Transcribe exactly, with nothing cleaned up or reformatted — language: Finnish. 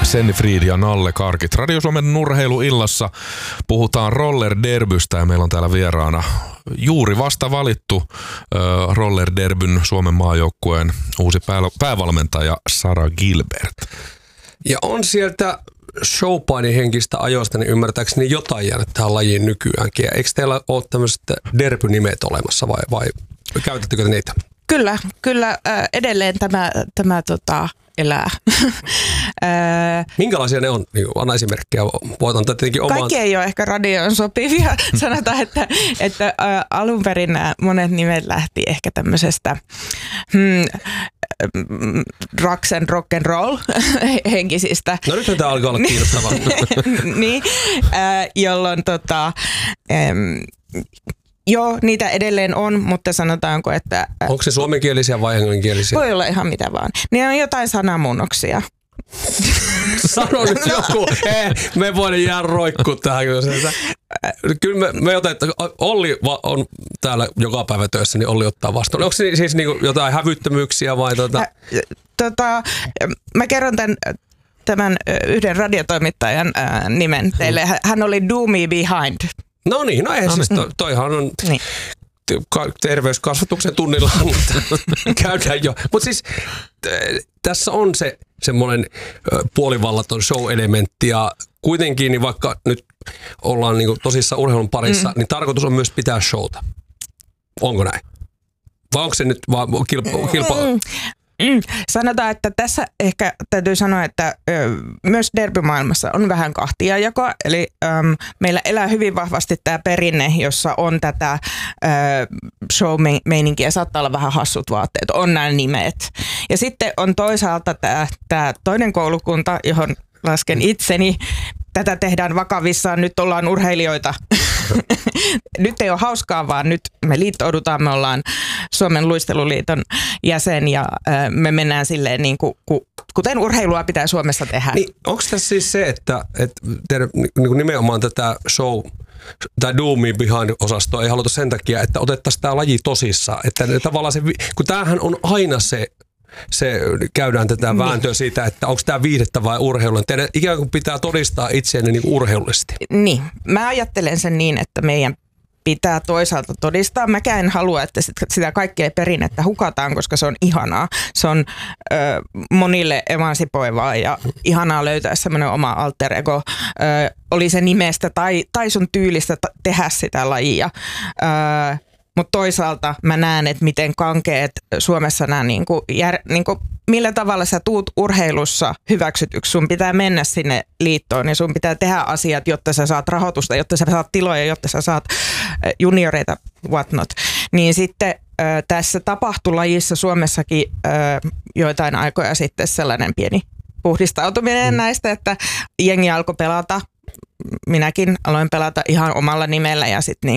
Senni Fried ja Nalle Karkit. Radio Suomen Urheiluillassa puhutaan roller-derbystä ja meillä on täällä vieraana juuri vasta valittu äh, roller-derbyn Suomen maajoukkueen uusi pää, päävalmentaja Sara Gilbert. Ja on sieltä showpainin henkistä ajoista, niin ymmärtääkseni jotain jäänyt tähän lajiin nykyäänkin. Ja eikö teillä ole tämmöiset derby-nimet olemassa vai, vai käytättekö te niitä? Kyllä, kyllä äh, edelleen tämä, tämä tota, elää. Minkälaisia ne on? Niin, anna esimerkkejä. Voit antaa tietenkin oman. Kaikki ei ole ehkä radioon sopivia. Sanotaan, että, että äh, alun perin nämä monet nimet lähti ehkä tämmöisestä hmm, rocks and rock and roll henkisistä. No nyt tämä alkaa olla kiinnostavaa. Niin, äh, jolloin tota... Ähm, Joo, niitä edelleen on, mutta sanotaanko, että... Onko se suomenkielisiä vai englanninkielisiä? Voi olla ihan mitä vaan. Ne on jotain sanamuunnoksia. Sano nyt joku. Ei, me voidaan jäädä roikkuu tähän. Kyllä me, me otetaan, Olli on täällä joka päivä töissä, niin Olli ottaa vastuun. Onko se siis niinku jotain hävyttömyyksiä vai tota? Ä, tota mä kerron tämän, tämän yhden radiotoimittajan äh, nimen teille. Hän oli Do Me Behind. No niin, no eihän siis to, toihan on niin. Terveyskasvatuksen tunnilla käydään jo. Mutta siis t- tässä on se semmoinen puolivallaton show-elementti ja kuitenkin niin vaikka nyt ollaan niinku tosissaan urheilun parissa, mm. niin tarkoitus on myös pitää showta. Onko näin? Vai onko se nyt vaan kilpa... kilpa- mm. Mm. Sanotaan, että tässä ehkä täytyy sanoa, että ö, myös derbymaailmassa on vähän kahtiajakoa. Eli ö, meillä elää hyvin vahvasti tämä perinne, jossa on tätä ö, show-meininkiä. Saattaa olla vähän hassut vaatteet, on nämä nimet. Ja sitten on toisaalta tämä, tämä toinen koulukunta, johon lasken itseni. Tätä tehdään vakavissaan, nyt ollaan urheilijoita. Nyt ei ole hauskaa, vaan nyt me liittoudutaan, me ollaan Suomen luisteluliiton jäsen ja äh, me mennään silleen niin kuin, kuten urheilua pitää Suomessa tehdä. Niin, onko tässä siis se, että, että teidän, niin nimenomaan tätä show tai Do Me Behind-osastoa ei haluta sen takia, että otettaisiin tämä laji tosissaan. Että tavallaan se, kun tämähän on aina se, se käydään tätä vääntöä siitä, että onko tämä viihdettä vai urheilua. Teidän ikään kuin pitää todistaa itseänne niin urheilullisesti. Niin, mä ajattelen sen niin, että meidän pitää toisaalta todistaa. Mäkään en halua, että sitä kaikkea perinnettä hukataan, koska se on ihanaa. Se on ö, monille emansipoivaa ja ihanaa löytää semmoinen oma alter ego. Ö, oli se nimestä tai, tai sun tyylistä t- tehdä sitä lajia. Ö, Mutta toisaalta mä näen, että miten kankeet Suomessa nämä, niinku, jär, niinku, millä tavalla sä tuut urheilussa hyväksytyksi. Sun pitää mennä sinne liittoon ja sun pitää tehdä asiat, jotta sä saat rahoitusta, jotta sä saat tiloja, jotta sä saat junioreita, whatnot. Niin sitten äh, tässä tapahtui lajissa Suomessakin äh, joitain aikoja sitten sellainen pieni puhdistautuminen mm. näistä, että jengi alkoi pelata. Minäkin aloin pelata ihan omalla nimellä ja sitten